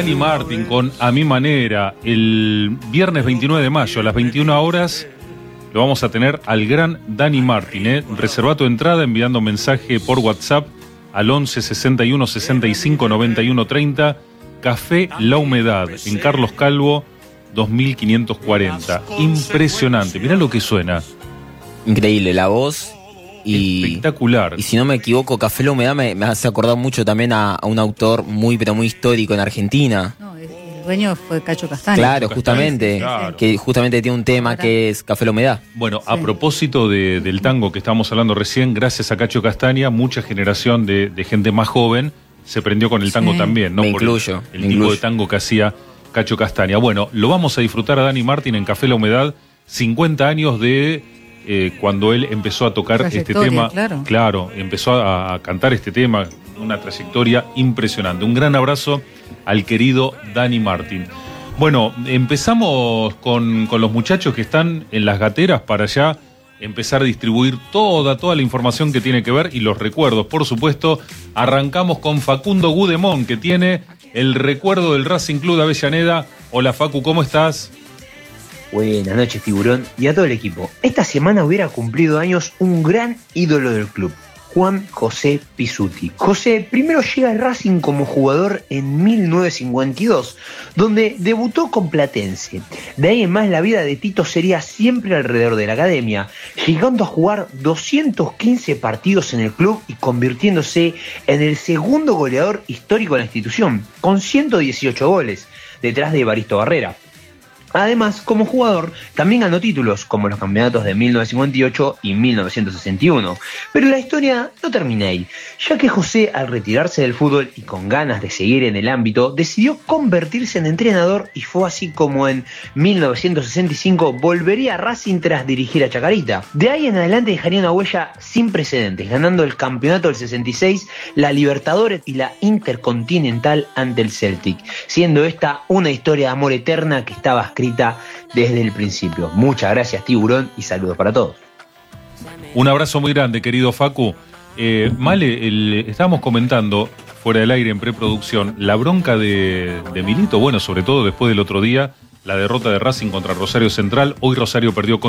Dani Martín con A Mi Manera. El viernes 29 de mayo a las 21 horas lo vamos a tener al gran Dani Martín. Reserva tu entrada enviando mensaje por WhatsApp al 11 61 65 91 30. Café La Humedad en Carlos Calvo 2540. Impresionante. Mirá lo que suena. Increíble la voz. Espectacular. Y si no me equivoco, Café La Humedad me hace acordar mucho también a un autor muy histórico en Argentina. No, el dueño fue Cacho Castaña. Claro, justamente. Claro. Que justamente tiene un tema que es Café La Humedad. Bueno, a propósito del tango que estábamos hablando recién, gracias a Cacho Castaña, mucha generación de gente más joven se prendió con el tango también, ¿no? Me Por incluyo. El tipo de tango que hacía Cacho Castaña. Bueno, lo vamos a disfrutar a Dani Martín en Café La Humedad, 50 años de cuando él empezó a tocar este tema. Claro, empezó a cantar este tema, una trayectoria impresionante. Un gran abrazo al querido Dani Martín. Bueno, empezamos con los muchachos que están en las gateras para ya empezar a distribuir toda la información que tiene que ver y los recuerdos, por supuesto. Arrancamos con Facundo Gudemón, que tiene el recuerdo del Racing Club de Avellaneda. Hola Facu, ¿cómo estás? Buenas noches, Tiburón, y a todo el equipo. Esta semana hubiera cumplido años un gran ídolo del club, Juan José Pizzuti. José primero llega al Racing como jugador en 1952, donde debutó con Platense. De ahí en más la vida de Tito sería siempre alrededor de la academia, llegando a jugar 215 partidos en el club y convirtiéndose en el segundo goleador histórico de la institución, con 118 goles, detrás de Evaristo Barrera. Además, como jugador, también ganó títulos, como los campeonatos de 1958 y 1961. Pero la historia no termina ahí, ya que José, al retirarse del fútbol y con ganas de seguir en el ámbito, decidió convertirse en entrenador y fue así como en 1965 volvería a Racing tras dirigir a Chacarita. De ahí en adelante dejaría una huella sin precedentes, ganando el campeonato del 66, la Libertadores y la Intercontinental ante el Celtic, siendo esta una historia de amor eterna que estaba escrita desde el principio. Muchas gracias, Tiburón, y saludos para todos. Un abrazo muy grande, querido Facu. Male, estábamos comentando fuera del aire en preproducción la bronca de Milito, bueno, sobre todo después del otro día, la derrota de Racing contra Rosario Central. Hoy Rosario perdió con